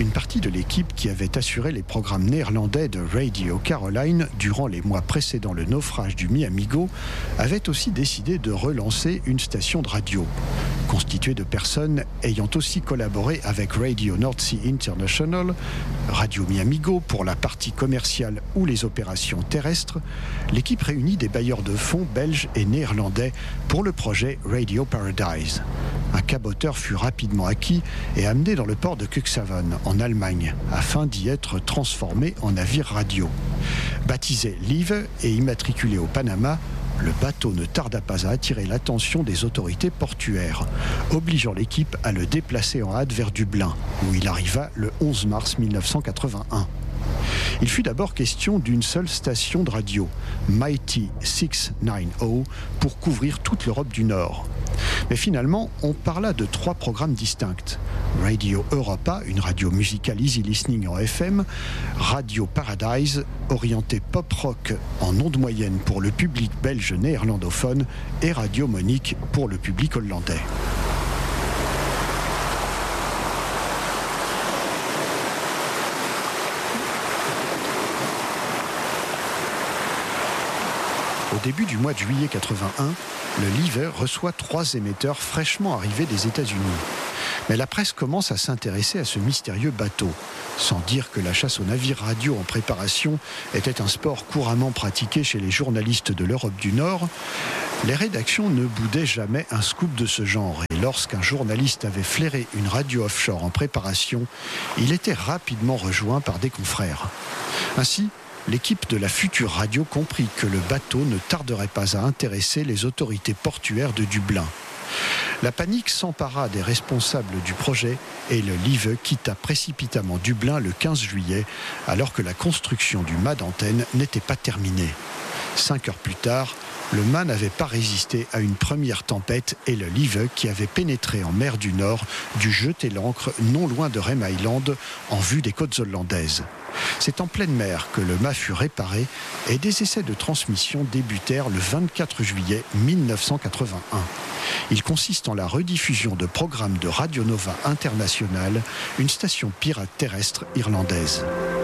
Une partie de l'équipe qui avait assuré les programmes néerlandais de Radio Caroline durant les mois précédant le naufrage du Mi-Amigo avait aussi décidé de relancer une station de radio, constituée de personnes ayant aussi collaboré avec Radio North Sea International, Radio Mi-Amigo pour la partie commerciale ou les opérations terrestres. L'équipe réunit des bailleurs de fonds belges et néerlandais pour le projet Radio Paradise. Un caboteur fut rapidement acquis et amené dans le port de Cuxhaven, en Allemagne, afin d'y être transformé en navire radio. Baptisé Lieve et immatriculé au Panama, le bateau ne tarda pas à attirer l'attention des autorités portuaires, obligeant l'équipe à le déplacer en hâte vers Dublin, où il arriva le 11 mars 1981. Il fut d'abord question d'une seule station de radio, Mighty 690, pour couvrir toute l'Europe du Nord. Mais finalement, on parla de 3 programmes distincts. Radio Europa, une radio musicale easy listening en FM, Radio Paradise, orientée pop-rock en ondes moyennes pour le public belge néerlandophone, et Radio Monique pour le public hollandais. Au début du mois de juillet 81, le Lieve reçoit 3 émetteurs fraîchement arrivés des États-Unis. Mais la presse commence à s'intéresser à ce mystérieux bateau, sans dire que la chasse aux navires radio en préparation était un sport couramment pratiqué chez les journalistes de l'Europe du Nord. Les rédactions ne boudaient jamais un scoop de ce genre, et lorsqu'un journaliste avait flairé une radio offshore en préparation, il était rapidement rejoint par des confrères. Ainsi, l'équipe de la future radio comprit que le bateau ne tarderait pas à intéresser les autorités portuaires de Dublin. La panique s'empara des responsables du projet et le Lieve quitta précipitamment Dublin le 15 juillet, alors que la construction du mât d'antenne n'était pas terminée. 5 heures plus tard, le mât n'avait pas résisté à une première tempête et le Lieve, qui avait pénétré en mer du Nord, dut jeter l'ancre non loin de Rem Island en vue des côtes hollandaises. C'est en pleine mer que le mât fut réparé et des essais de transmission débutèrent le 24 juillet 1981. Il consiste en la rediffusion de programmes de Radio Nova International, une station pirate terrestre irlandaise.